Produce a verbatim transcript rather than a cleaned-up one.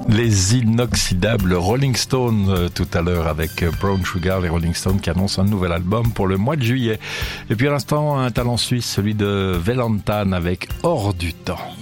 Les inoxydables Rolling Stones euh, tout à l'heure avec euh, Brown Sugar, les Rolling Stones qui annoncent un nouvel album pour le mois de juillet. Et puis à l'instant, un talent suisse, celui de Vellantan avec Hors du temps.